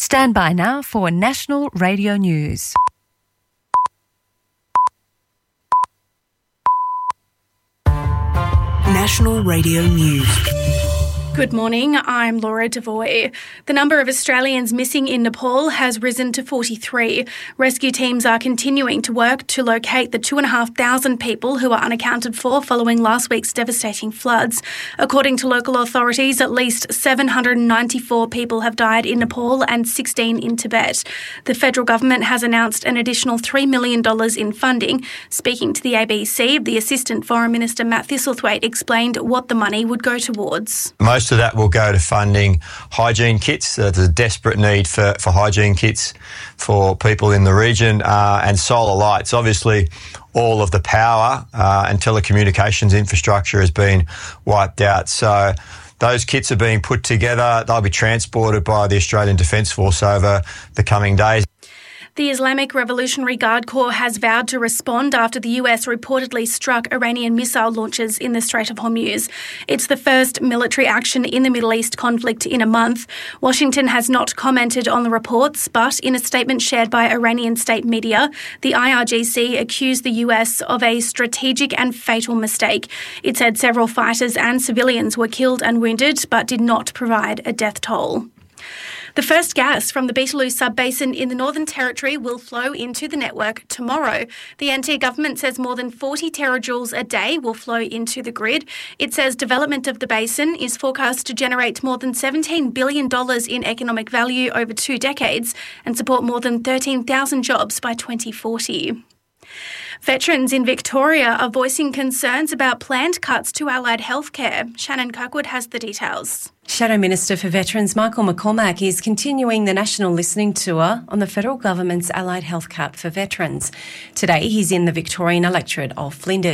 Stand by now for National Radio News. National Radio News. Good morning, I'm Laura Devoy. The number of Australians missing in Nepal has risen to 43. Rescue teams are continuing to work to locate the 2,500 people who are unaccounted for following last week's devastating floods. According to local authorities, at least 794 people have died in Nepal and 16 in Tibet. The federal government has announced an additional $3 million in funding. Speaking to the ABC, the Assistant Foreign Minister Matt Thistlethwaite explained what the money would go towards. Most of that will go to funding hygiene kits. There's a desperate need for hygiene kits for people in the region, and solar lights. Obviously, all of the power and telecommunications infrastructure has been wiped out. So those kits are being put together. They'll be transported by the Australian Defence Force over the coming days. The Islamic Revolutionary Guard Corps has vowed to respond after the US reportedly struck Iranian missile launches in the Strait of Hormuz. It's the first military action in the Middle East conflict in a month. Washington has not commented on the reports, but in a statement shared by Iranian state media, the IRGC accused the US of a strategic and fatal mistake. It said several fighters and civilians were killed and wounded, but did not provide a death toll. The first gas from the Beetaloo sub-basin in the Northern Territory will flow into the network tomorrow. The NT government says more than 40 terajoules a day will flow into the grid. It says development of the basin is forecast to generate more than $17 billion in economic value over 2 decades and support more than 13,000 jobs by 2040. Veterans in Victoria are voicing concerns about planned cuts to allied healthcare. Shannon Kirkwood has the details. Shadow Minister for Veterans Michael McCormack is continuing the national listening tour on the federal government's allied health cut for veterans. Today he's in the Victorian electorate of Flinders.